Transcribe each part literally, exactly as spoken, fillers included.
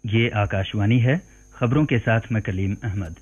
ये आकाशवाणी है। खबरों के साथ मैं कलीम अहमद।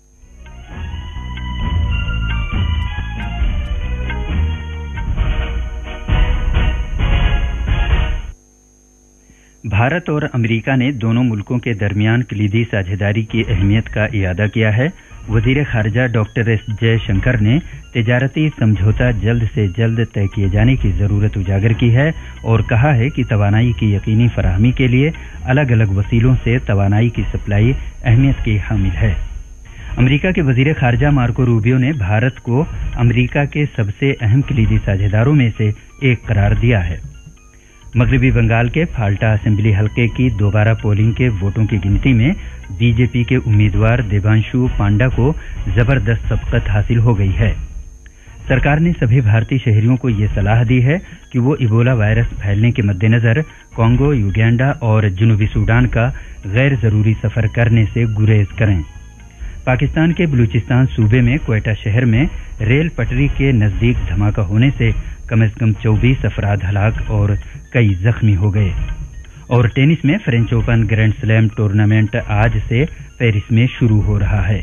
भारत और अमेरिका ने दोनों मुल्कों के दरमियान कलीदी साझेदारी की अहमियत का इयादा किया है। वजीर खारजा डॉक्टर एस जयशंकर ने तिजारती समझौता जल्द से जल्द तय किए जाने की जरूरत उजागर की है और कहा है कि तवानाई की यकीनी फराहमी के लिए अलग अलग वसीलों से तवानाई की सप्लाई अहमियत की हामिल है। अमेरिका के वजीर खारजा मार्को रूबियो ने भारत को अमेरिका के सबसे अहम कलीदी साझेदारों में से एक करार दिया है। मगरबी बंगाल के फाल्टा असेंबली हलके की दोबारा पोलिंग के वोटों की गिनती में बीजेपी के उम्मीदवार देवांशु पांडा को जबरदस्त सबकत हासिल हो गई है। सरकार ने सभी भारतीय शहरियों को ये सलाह दी है कि वो इबोला वायरस फैलने के मद्देनजर कांगो, युगांडा और जनूबी सूडान का गैर जरूरी सफर करने से गुरेज करें। पाकिस्तान के बलूचिस्तान सूबे में क्वेटा शहर में रेल पटरी के नजदीक धमाका होने से कम से कम चौबीस अफराद हलाक और कई जख्मी हो गए। और टेनिस में French open grand slam tournament आज से पेरिस में शुरू हो रहा है।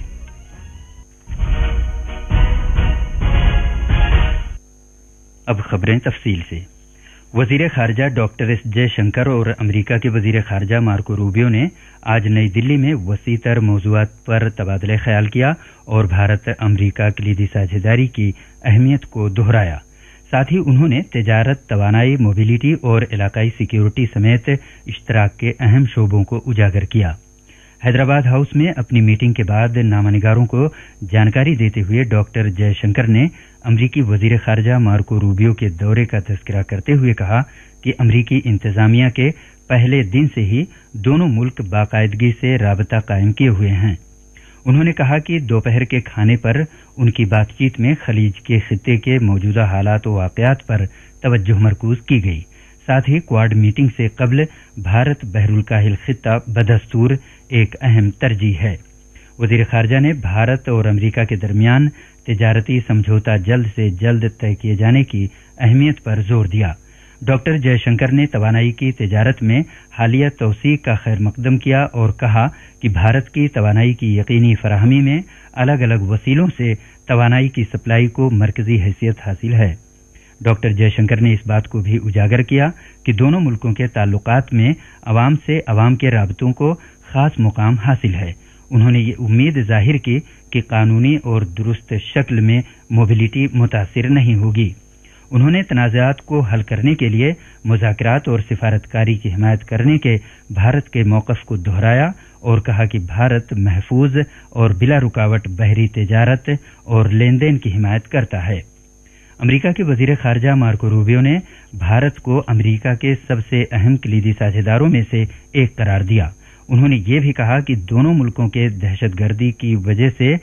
अब खबरें तफसील से। वजीर खारजा डॉक्टर एस जयशंकर और अमेरिका के वजीर खारजा मार्को रूबियो ने आज नई दिल्ली में वसी तर मौज़ूआत पर तबादला ख्याल किया और भारत अमेरिका कलीदी साझेदारी की अहमियत को दोहराया। साथ ही उन्होंने तिजारत, तवानाई, मोबिलिटी और इलाकाई सिक्योरिटी समेत इश्तराक के अहम शोबों को उजागर किया। हैदराबाद हाउस में अपनी मीटिंग के बाद नामानिगारों को जानकारी देते हुए डॉक्टर जयशंकर ने अमरीकी वजीर खारजा मार्को रूबियो के दौरे का तज़किरा करते हुए कहा कि अमरीकी इंतजामिया के पहले दिन से ही दोनों मुल्क बाकायदगी से राबता कायम किए हुए हैं। उन्होंने कहा कि दोपहर के खाने पर उनकी बातचीत में खलीज के खित्ते के मौजूदा हालात व वाक़यात पर तवज्जो मरकूज की गई। साथ ही क्वाड मीटिंग से कबल भारत बहरुल काहिल खित्ता बदस्तूर एक अहम तरजीह है। वजीर खारजा ने भारत और अमेरिका के दरमियान तिजारती समझौता जल्द से जल्द तय किए जाने की अहमियत पर जोर दिया। डॉक्टर जयशंकर ने तवानाई की तिजारत में हालिया तौसीक का खैर मकदम किया और कहा कि भारत की तवानाई की यकीनी फराहमी में अलग अलग वसीलों से तवानाई की सप्लाई को मरकजी हैसियत हासिल है। डॉक्टर जयशंकर ने इस बात को भी उजागर किया कि दोनों मुल्कों के ताल्लुकात में अवाम से अवाम के राबतों को खास मुकाम हासिल है। उन्होंने ये उम्मीद जाहिर की कि कानूनी और दुरुस्त शक्ल में मोबिलिटी मुतासिर नहीं होगी। उन्होंने तनाज़ात को हल करने के लिए मुज़ाकरात और सिफारतकारी की हिमायत करने के भारत के मौक़िफ़ को दोहराया और कहा कि भारत महफूज और बिला रुकावट बहरी तिजारत और लेन देन की हिमायत करता है। अमेरिका के वजीर खारजा मार्को रूबियो ने भारत को अमेरिका के सबसे अहम कलीदी साझेदारों में से एक करार दिया। उन्होंने ये भी कहा कि दोनों मुल्कों के दहशतगर्दी की वजह से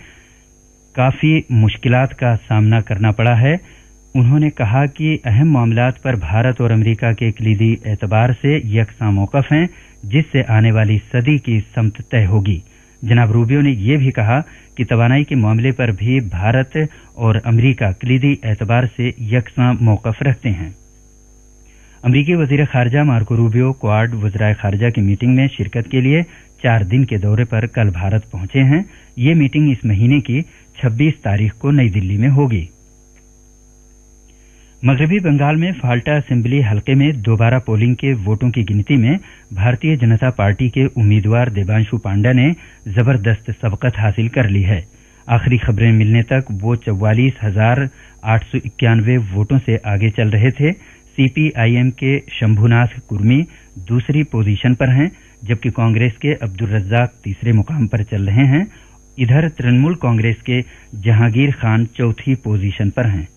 काफ़ी मुश्किलात का सामना करना पड़ा है। उन्होंने कहा कि अहम मामलात पर भारत और अमेरिका के कलीदी एतबार से यकसा मौक़िफ़ हैं, जिससे आने वाली सदी की समत तय होगी। जनाब रूबियो ने यह भी कहा कि तवानाई के मामले पर भी भारत और अमेरिका कलीदी एतबार से यकसा मौक़िफ़ रखते हैं। अमरीकी वजीर खारजा मार्को रूबियो क्वाड वज़राए खारजा की मीटिंग में शिरकत के लिए चार दिन के दौरे पर कल भारत पहुंचे हैं। ये मीटिंग इस महीने की छब्बीस तारीख को नई दिल्ली में होगी। मगरबी बंगाल में फाल्टा असेंबली हलके में दोबारा पोलिंग के वोटों की गिनती में भारतीय जनता पार्टी के उम्मीदवार देवांशु पांडा ने जबरदस्त सबकत हासिल कर ली है। आखिरी खबरें मिलने तक वो चौवालीस हजार आठ सौ इक्यानवे वोटों से आगे चल रहे थे। सीपीआईएम के शंभुनाथ कुर्मी दूसरी पोजीशन पर हैं, जबकि कांग्रेस के अब्दुल रज्जाक तीसरे मुकाम पर चल रहे हैं। इधर तृणमूल कांग्रेस के जहांगीर खान चौथी पोजीशन पर हैं।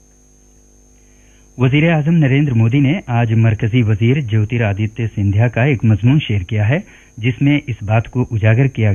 वजीर आजम नरेंद्र मोदी ने आज मरकजी वजीर ज्योतिरादित्य सिंधिया का एक मजमून शेयर किया है, जिसमें इस बात को उजागर किया